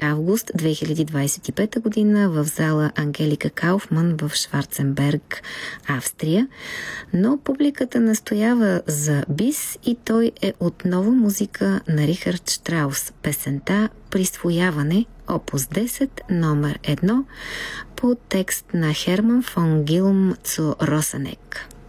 август 2025 година в зала Ангелика Кауфман в Шварценберг, Австрия. Но публиката настоява за бис и той е отново музика на Рихард Штраус. Песента "Присвояване", опус 10, номер 1, по текст на Херман фон Гилм цу Росенек.